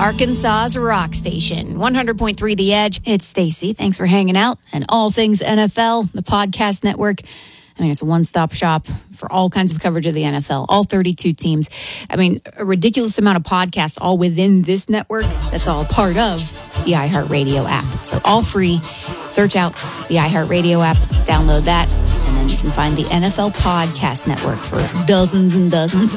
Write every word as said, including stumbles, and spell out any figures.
Arkansas's rock station, one hundred point three The Edge. It's Stacy. Thanks for hanging out. And all things N F L, the podcast network. I mean, it's a one-stop shop for all kinds of coverage of the N F L, all thirty-two teams. I mean, a ridiculous amount of podcasts all within this network. That's all part of the iHeartRadio app. So all free. Search out the iHeartRadio app, download that, and then you can find the N F L Podcast Network for dozens and dozens